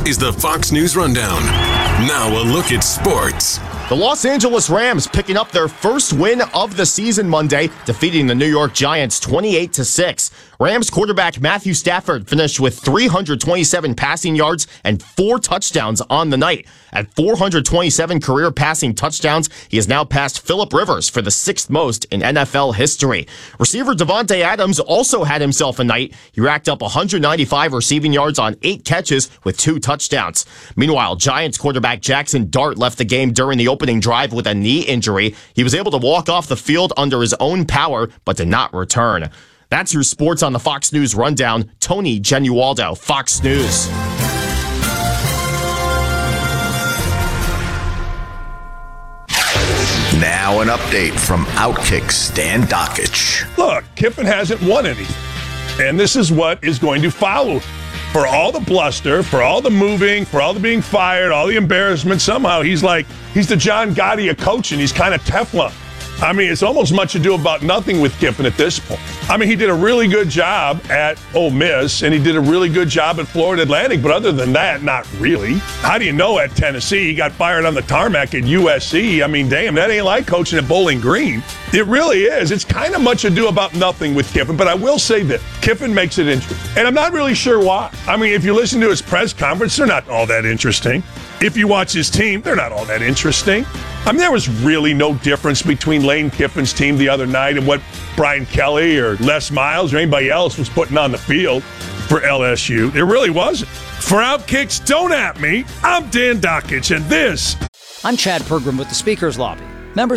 is the Fox News Rundown. Now a look at sports. The Los Angeles Rams picking up their first win of the season Monday, defeating the New York Giants 28-6. Rams quarterback Matthew Stafford finished with 327 passing yards and 4 touchdowns on the night. At 427 career passing touchdowns, he has now passed Phillip Rivers for the 6th most in NFL history. Receiver Davante Adams also had himself a night. He racked up 195 receiving yards on 8 catches with 2 touchdowns. Meanwhile, Giants quarterback Jackson Dart left the game during the opening drive with a knee injury. He was able to walk off the field under his own power, but did not return. That's your sports on the Fox News Rundown. Tony Genualdo, Fox News. Now an update from Outkick Stan Dakich. Look, Kiffin hasn't won anything, and this is what is going to follow. For all the bluster, for all the moving, for all the being fired, all the embarrassment, somehow he's the John Gotti of coaching. He's kind of Teflon. I mean, it's almost much ado about nothing with Kiffin at this point. I mean, he did a really good job at Ole Miss, and he did a really good job at Florida Atlantic, but other than that, not really. How do you know at Tennessee? He got fired on the tarmac at USC. I mean, damn, that ain't like coaching at Bowling Green. It really is. It's kind of much ado about nothing with Kiffin, but I will say that Kiffin makes it interesting, and I'm not really sure why. I mean, if you listen to his press conference, they're not all that interesting. If you watch his team, they're not all that interesting. I mean, there was really no difference between Lane Kiffin's team the other night and what Brian Kelly or Les Miles or anybody else was putting on the field for LSU. It really wasn't. For Outkicks, don't at me. I'm Dan Dakich, and this. I'm Chad Pergram with the Speaker's Lobby.